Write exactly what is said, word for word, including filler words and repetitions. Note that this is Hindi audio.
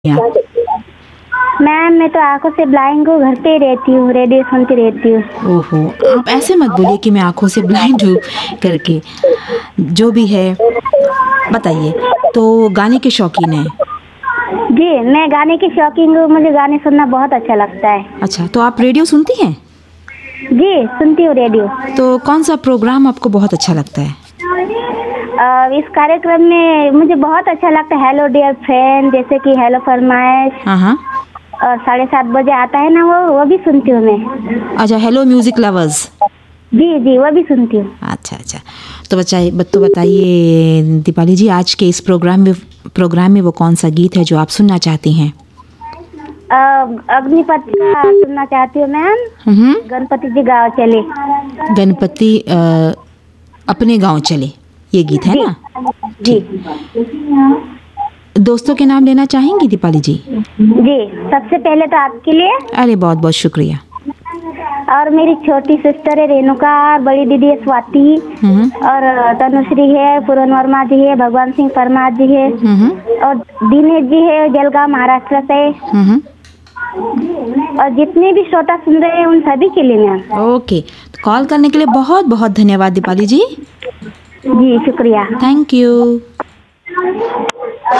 आप? मैम मैं तो आंखों से ब्लाइंड हूँ, घर पे ही रहती हूँ, रेडियो सुनती रहती हूँ। ओहो, आप ऐसे मत बोलिए कि मैं आंखों से ब्लाइंड हूँ करके। जो भी है बताइए, तो गाने के शौकीन हैं? जी मैं गाने की शौकीन हूँ, मुझे गाने सुनना बहुत अच्छा लगता है। अच्छा, तो आप रेडियो सुनती हैं? जी सुनती हूँ रेडियो। तो कौन सा प्रोग्राम आपको बहुत अच्छा लगता है? आ, इस कार्यक्रम में मुझे बहुत अच्छा लगता है हेलो डियर फ्रेंड, जैसे कि हेलो फरमाइश। हाँ हाँ। और साढ़े सात बजे आता है ना, वो वो भी सुनती हूँ मैं। अच्छा, हेलो म्यूजिक लवर्स। जी जी वो भी सुनती हूँ। अच्छा अच्छा, तो बताइए तो बताइए दीपाली जी, आज के इस प्रोग्राम में प्रोग्राम में वो कौन सा गीत है जो आप सुनना चाहती हैं? अग्निपथ का सुनना चाहती हूँ मैम। हम्म। गणपति जी गाँव चले। गणपति अ, अपने गांव चले, ये गीत है जी ना? जी दोस्तों के नाम लेना चाहेंगी दीपाली जी? जी सबसे पहले तो आपके लिए, अरे बहुत बहुत शुक्रिया। और मेरी छोटी सिस्टर है रेणुका, बड़ी दीदी है स्वाति, हम्म और तनुश्री है, पूरन वर्मा जी है, भगवान सिंह परमार जी है, हम्म और दिनेश जी है जलगांव महाराष्ट्र से। हम्म। और जितने भी श्रोता सुन रहे हैं उन सभी के लिए मैम। ओके, तो कॉल करने के लिए बहुत बहुत धन्यवाद दीपाली जी। जी शुक्रिया। Thank you.